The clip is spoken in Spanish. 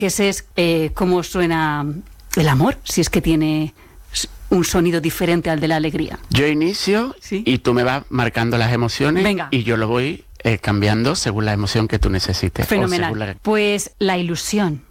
que ese es cómo suena el amor, si es que tiene un sonido diferente al de la alegría. Yo inicio, ¿sí?, y tú me vas marcando las emociones. Venga. Y yo lo voy cambiando según la emoción que tú necesites. Fenomenal. Pues la ilusión.